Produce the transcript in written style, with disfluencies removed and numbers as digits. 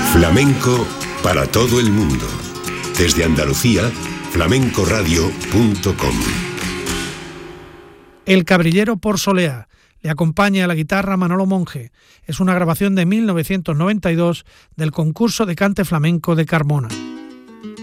Flamenco para todo el mundo. Desde Andalucía, flamencoradio.com. El Cabrillero por Soleá. Le acompaña a la guitarra Manolo Monge. Es una grabación de 1992 del concurso de cante flamenco de Carmona.